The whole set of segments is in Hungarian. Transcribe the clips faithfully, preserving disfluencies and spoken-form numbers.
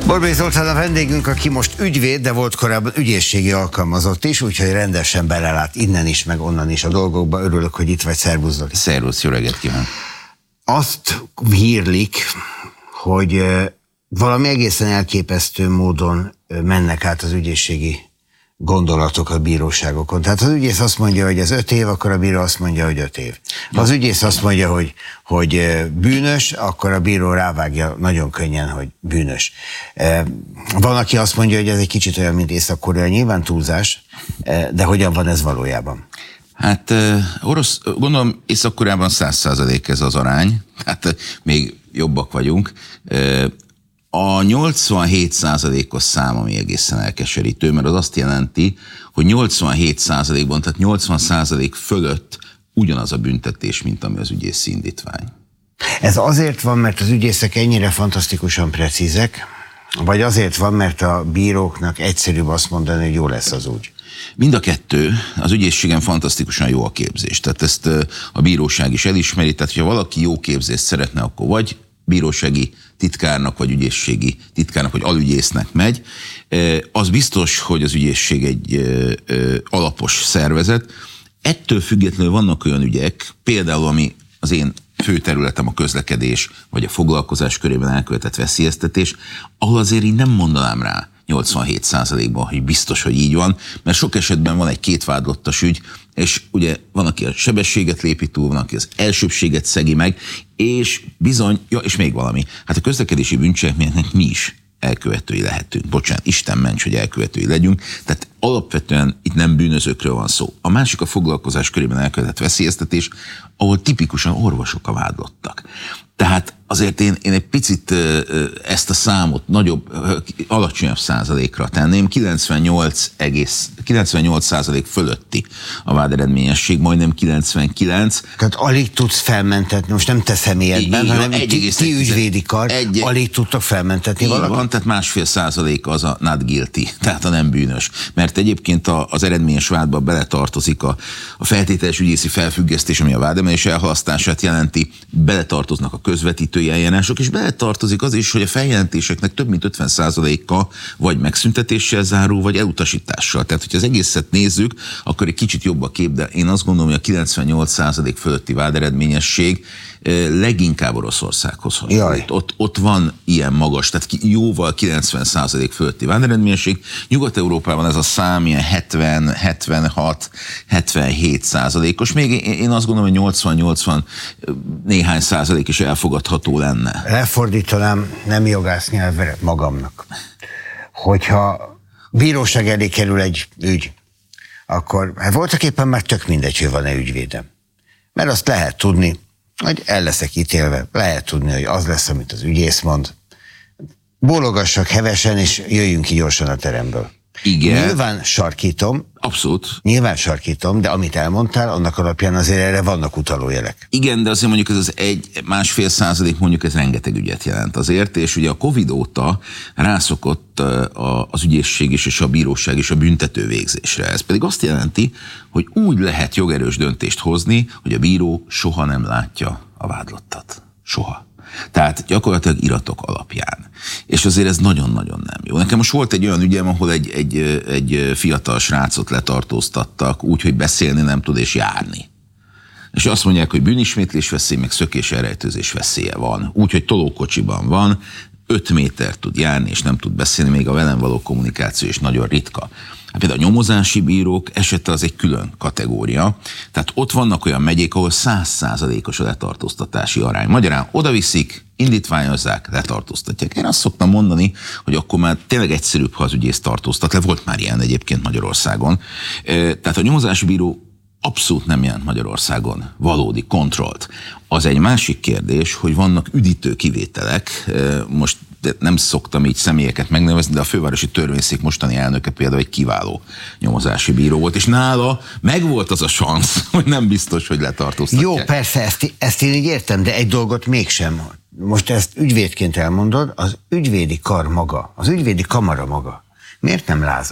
Borbély Zoltán a vendégünk, aki most ügyvéd, de volt korábban ügyészségi alkalmazott is, úgyhogy rendesen belelát innen is, meg onnan is a dolgokba. Örülök, hogy itt vagy. Szervusz, Zoli. Szervusz, jó reggelt kívánok. Azt hírlik, hogy valami egészen elképesztő módon mennek át az ügyészségi gondolatok a bíróságokon. Tehát az ügyész azt mondja, hogy ez öt év, akkor a bíró azt mondja, hogy öt év. Ha az ügyész azt mondja, hogy, hogy bűnös, akkor a bíró rávágja nagyon könnyen, hogy bűnös. Van, aki azt mondja, hogy ez egy kicsit olyan, mint Észak-Korea, nyilván túlzás, de hogyan van ez valójában? Hát orosz, gondolom Észak-Koreában száz százalék ez az arány, hát még jobbak vagyunk. A nyolcvanhét százalékos szám, ami egészen elkeserítő, mert az azt jelenti, hogy nyolcvanhét százalékban, tehát nyolcvan százalék fölött ugyanaz a büntetés, mint ami az ügyészi indítvány. Ez azért van, mert az ügyészek ennyire fantasztikusan precízek, vagy azért van, mert a bíróknak egyszerűbb azt mondani, hogy jó lesz az úgy? Mind a kettő. Az ügyészségen fantasztikusan jó a képzés. Tehát ezt a bíróság is elismeri, tehát ha valaki jó képzést szeretne, akkor vagy bírósági titkárnak, vagy ügyészségi titkárnak, vagy alügyésznek megy. Az biztos, hogy az ügyészség egy alapos szervezet. Ettől függetlenül vannak olyan ügyek, például ami az én fő területem a közlekedés, vagy a foglalkozás körében elkövetett veszélyeztetés, ahol azért így nem mondanám rá nyolcvanhét százalékban, hogy biztos, hogy így van, mert sok esetben van egy kétvádlottas ügy, és ugye van, aki a sebességet lépi túl, van, aki az elsőbbséget szegi meg, és bizony, ja, és még valami, hát a közlekedési bűncselekményeknek mi is elkövetői lehetünk. Bocsánat, Isten ments, hogy elkövetői legyünk, tehát alapvetően itt nem bűnözőkről van szó. A másik a foglalkozás körében elkövetett veszélyeztetés, ahol tipikusan orvosok a vádlottak. Tehát azért én, én egy picit ezt a számot nagyobb, alacsonyabb százalékra tenném, kilencvennyolc százalék fölötti a váderedményesség, majdnem kilencvenkilenc. Tehát alig tudsz felmentetni, most nem te személyedben, hanem ti, ti ügyvédi kar, egy, alig tudtak felmentetni valakit? Van, tehát másfél százalék az a not guilty, tehát a nem bűnös. Mert egyébként az eredményes vádba beletartozik a, a feltételes ügyészi felfüggesztés, ami a vádemelés elhalasztását jelenti, beletartoznak a közvetítői eljárások, és beletartozik az is, hogy a feljelentéseknek több mint ötven százaléka vagy megszüntetéssel zárul, vagy elutasítással. Tehát, hogyha az egészet nézzük, akkor egy kicsit jobb a kép, de én azt gondolom, hogy a kilencvennyolc százalék fölötti váderedményesség leginkább Oroszországhoz hasonlít. Ott, ott van ilyen magas, tehát jóval kilencven százalék fölötti váderedményesség. Nyugat-Európában ez a szám ilyen hetven, hetvenhat, hetvenhét százalékos. Még én azt gondolom, hogy nyolcvan-nyolcvan néhány százalék is elfogadható lenne. Lefordítanám nem jogász nyelvre magamnak. Hogyha bíróság elé kerül egy ügy, akkor hát voltak éppen már tök mindegy, hogy van-e ügyvédem. Mert azt lehet tudni, hogy el leszek ítélve, lehet tudni, hogy az lesz, amit az ügyész mond. Bólogassak hevesen, és jöjjünk ki gyorsan a teremből. Igen. Nyilván sarkítom. Abszolút. Nyilván sarkítom, de amit elmondtál, annak alapján azért erre vannak utalójelek. Igen, de azért mondjuk ez az egy, másfél százalék, mondjuk ez rengeteg ügyet jelent azért, és ugye a Covid óta rászokott az ügyészség is, és a bíróság is a büntető végzésre. Ez pedig azt jelenti, hogy úgy lehet jogerős döntést hozni, hogy a bíró soha nem látja a vádlottat. Soha. Tehát gyakorlatilag iratok alapján. És azért ez nagyon-nagyon nem jó. Nekem most volt egy olyan ügyem, ahol egy, egy, egy fiatal srácot letartóztattak úgy, hogy beszélni nem tud és járni. És azt mondják, hogy bűnismétlés veszély, meg szökés elrejtőzés veszélye van. Úgy, hogy tolókocsiban van, öt méter tud járni, és nem tud beszélni, még a velem való kommunikáció is nagyon ritka. Hát például a nyomozási bírók esete az egy külön kategória. Tehát ott vannak olyan megyék, ahol száz százalékos a letartóztatási arány. Magyarán odaviszik, indítványozzák, letartóztatják. Én azt szoktam mondani, hogy akkor már tényleg egyszerűbb, ha az ügyész tartóztat le. Volt már ilyen egyébként Magyarországon. Tehát a nyomozási bíró abszolút nem jelent Magyarországon valódi kontrollt. Az egy másik kérdés, hogy vannak üdítő kivételek. Most nem szoktam így személyeket megnevezni, de a fővárosi törvényszék mostani elnöke például egy kiváló nyomozási bíró volt, és nála megvolt az a szansz, hogy nem biztos, hogy letartóztatják. Jó, persze, ezt, ezt én így értem, de egy dolgot mégsem. Most ezt ügyvédként elmondod, az ügyvédi kar maga, az ügyvédi kamara maga. Miért nem lázad?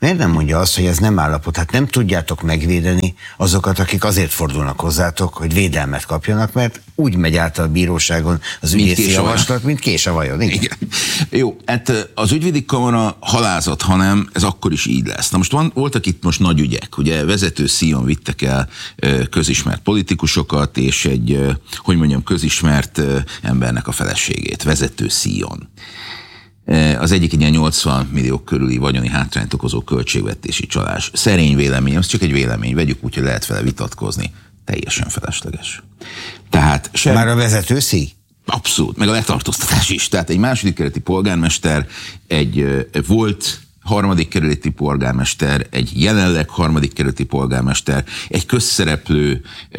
miért nem mondja azt, hogy ez nem állapot? Hát nem tudjátok megvédeni azokat, akik azért fordulnak hozzátok, hogy védelmet kapjanak, mert úgy megy át a bíróságon az ügyészi javaslat, mint kés a vajon. Igen. Igen. Jó, hát az ügyvédi kamara halázat, hanem ez akkor is így lesz. Na most van, voltak itt most nagy ügyek, ugye vezető szíjon vittek el közismert politikusokat, és egy, hogy mondjam, közismert embernek a feleségét, vezető szíjon. Az egyik egy ilyen nyolcvan millió körüli vagyoni hátrányt okozó költségvetési csalás. Szerény vélemény, az csak egy vélemény, vegyük úgy, hogy lehet vele vitatkozni. Teljesen felesleges. Tehát sem... Már a vezető szíj? Abszolút, meg a letartóztatás is. Tehát egy második kerületi polgármester, egy volt harmadik kerületi polgármester, egy jelenleg harmadik kerületi polgármester, egy közszereplő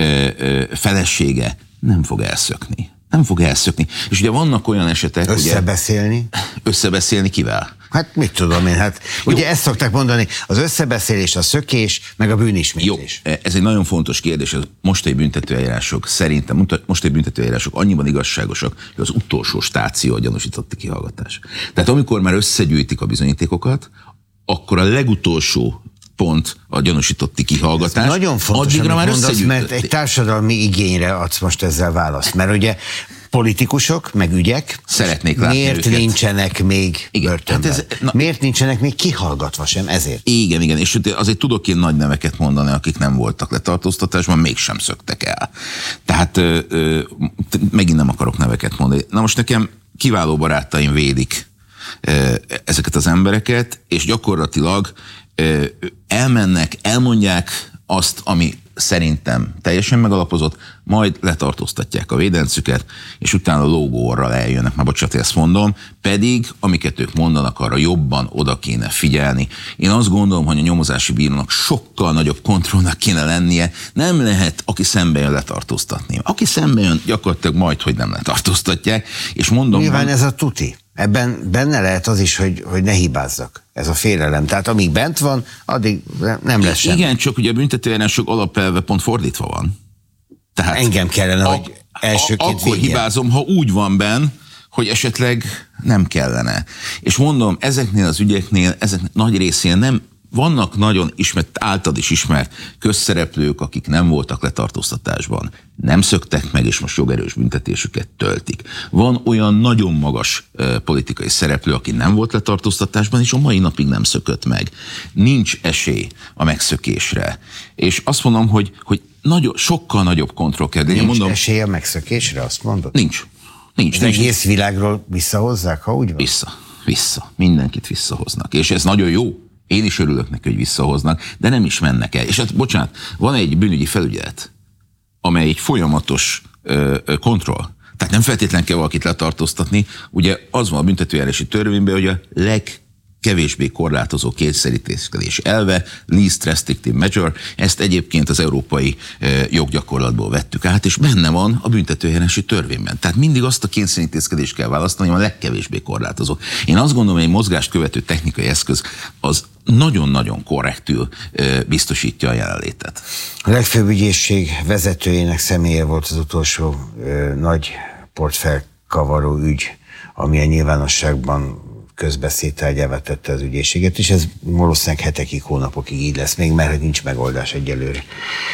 felesége nem fog elszökni. Nem fog elszökni. És ugye vannak olyan esetek... Összebeszélni? Ugye, összebeszélni kivel? Hát mit tudom én, hát jó. Ugye ezt szokták mondani, az összebeszélés, a szökés, meg a bűnismétlés. Jó, ez egy nagyon fontos kérdés, az mostani büntetőeljárások szerintem, mostani büntetőeljárások annyiban igazságosak, hogy az utolsó stáció a gyanúsítotti kihallgatás. Tehát amikor már összegyűjtik a bizonyítékokat, akkor a legutolsó pont a gyanúsítotti kihallgatás. Ez nagyon fontos, amit már mondasz, mert egy társadalmi igényre adsz most ezzel választ. Mert ugye politikusok, meg ügyek szeretnék látni miért őket. Nincsenek még igen, börtönben? Hát ez, na, miért nincsenek még kihallgatva sem ezért? Igen, igen, és azért tudok én nagy neveket mondani, akik nem voltak letartóztatásban, mégsem szöktek el. Tehát ö, ö, megint nem akarok neveket mondani. Na most nekem kiváló barátaim védik ö, ezeket az embereket, és gyakorlatilag ö, elmennek, elmondják azt, ami szerintem teljesen megalapozott, majd letartóztatják a védencüket, és utána lógóorral eljönnek, már bocsánat, ezt mondom, pedig amiket ők mondanak, arra jobban oda kéne figyelni. Én azt gondolom, hogy a nyomozási bírónak sokkal nagyobb kontrollnak kéne lennie, nem lehet, aki szembe jön, letartóztatni. Aki szembe jön, gyakorlatilag majd, hogy nem letartóztatják, és mondom... Nyilván ez a tuti. Ebben benne lehet az is, hogy, hogy ne hibázzak. Ez a félelem. Tehát amíg bent van, addig nem lesz semmi. Igen, csak ugye a büntetőeljárások alapelve pont fordítva van. Tehát engem kellene, a, hogy elsőként akkor vigyen. Hibázom, ha úgy van benn, hogy esetleg nem kellene. És mondom, ezeknél az ügyeknél, ezek nagy részén nem, vannak nagyon ismert, általad is ismert közszereplők, akik nem voltak letartóztatásban, nem szöktek meg, és most jogerős büntetésüket töltik. Van olyan nagyon magas uh, politikai szereplő, aki nem volt letartóztatásban, és a mai napig nem szökött meg. Nincs esély a megszökésre. És azt mondom, hogy, hogy nagyon, sokkal nagyobb kontroll kell. Nincs mondom, esély a megszökésre, azt mondod? Nincs. Nincs. Az nincs. egész világról visszahozzák, ha úgy van? Vissza. Vissza. Mindenkit visszahoznak. És ez nagyon jó. Én is örülök neki, hogy visszahoznak, de nem is mennek el. És hát, bocsánat, van egy bűnügyi felügyelet, amely egy folyamatos ö, ö, kontroll. Tehát nem feltétlenül kell valakit letartóztatni. Ugye az van a büntetőeljárási törvényben, hogy a legkevésbé korlátozó kényszerítészkedés elve, least restrictive measure, ezt egyébként az európai ö, joggyakorlatból vettük át, és benne van a büntetőeljárási törvényben. Tehát mindig azt a kényszerintézkedést kell választani, ami a legkevésbé korlátozó. Én azt gondolom, hogy egy mozgást követő technikai eszköz az nagyon-nagyon korrektül ö, biztosítja a jelenlétet. A legfőbb ügyészség vezetőjének személye volt az utolsó ö, nagy portfelkavaró ügy, ami a nyilvánosságban közbeszédtárgyává tette az ügyészséget, és ez valószínűleg hetekig, hónapokig így lesz még, mert nincs megoldás egyelőre.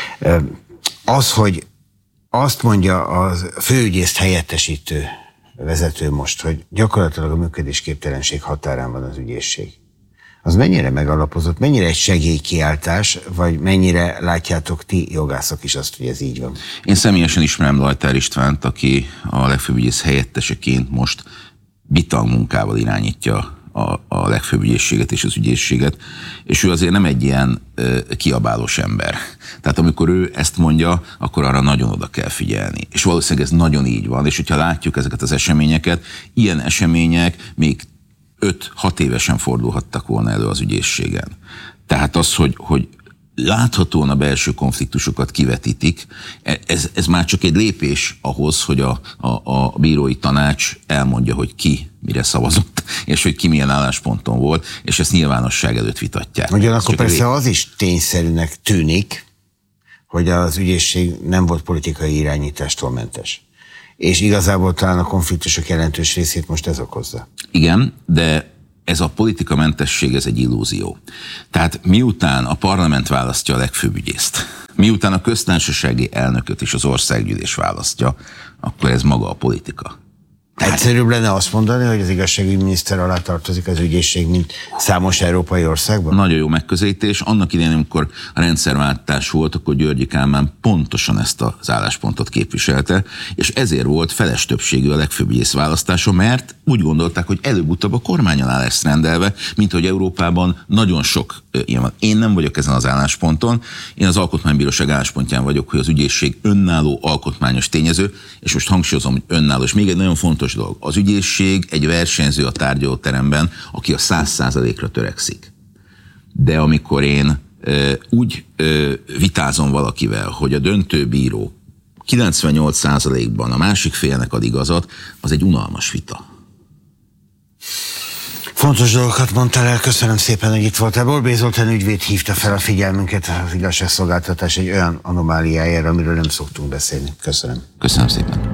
Az, hogy azt mondja a főügyészt helyettesítő vezető most, hogy gyakorlatilag a működésképtelenség határán van az ügyészség. Az mennyire megalapozott, mennyire egy segélykiáltás, vagy mennyire látjátok ti jogászok is azt, hogy ez így van? Én személyesen ismerem Lajtár Istvánt, aki a legfőbb ügyész helyetteseként most bitangmunkával irányítja a, a legfőbb ügyészséget és az ügyészséget, és ő azért nem egy ilyen ö, kiabálós ember. Tehát amikor ő ezt mondja, akkor arra nagyon oda kell figyelni. És valószínűleg ez nagyon így van, és hogyha látjuk ezeket az eseményeket, ilyen események még öt-hat évesen fordulhattak volna elő az ügyészségen. Tehát az, hogy, hogy láthatóan a belső konfliktusokat kivetítik, ez, ez már csak egy lépés ahhoz, hogy a, a, a bírói tanács elmondja, hogy ki mire szavazott, és hogy ki milyen állásponton volt, és ezt nyilvánosság előtt vitatják. Ugyanakkor persze az is tényszerűnek tűnik, hogy az ügyészség nem volt politikai irányítástól mentes. És igazából talán a konfliktusok jelentős részét most ez okozza. Igen, de ez a politikamentesség, ez egy illúzió. Tehát miután a parlament választja a legfőbb ügyészt, miután a köztársasági elnököt is az országgyűlés választja, akkor ez maga a politika. Egyszerűbb lenne azt mondani, hogy az igazságügyminiszter alá tartozik az ügyészség, mint számos európai országban? Nagyon jó megközelítés. Annak idején, amikor a rendszerváltás volt, akkor Györgyi Kálmán pontosan ezt az álláspontot képviselte, és ezért volt feles többségű a legfőbb ügyész választása, mert úgy gondolták, hogy előbb-utóbb a kormány alá lesz rendelve, mint hogy Európában nagyon sok ilyen van. Én nem vagyok ezen az állásponton, én az Alkotmánybíróság álláspontján vagyok, hogy az ügyészség önálló alkotmányos tényező, és most hangsúlyozom, hogy önálló. És még egy nagyon fontos dolog. Az ügyészség egy versenyző a tárgyalóteremben, aki a száz százalékra törekszik. De amikor én ö, úgy ö, vitázom valakivel, hogy a döntőbíró kilencvennyolc százalékban a másik félnek ad igazat, az egy unalmas vita. Fontos dolgokat mondtál el, köszönöm szépen, hogy itt voltál. Borbély Zoltán ügyvéd hívta fel a figyelmünket az igazságszolgáltatás egy olyan anomáliájára, amiről nem szoktunk beszélni. Köszönöm. Köszönöm szépen.